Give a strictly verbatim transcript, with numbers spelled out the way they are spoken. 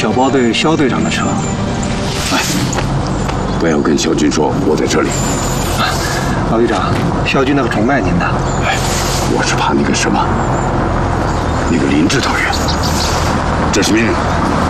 小包队肖队长的车。 哎，不要跟肖军说我在这里。 啊，老队长，肖军那个崇拜您的。 哎，我是怕那个什么，那个林指导员。这是命令。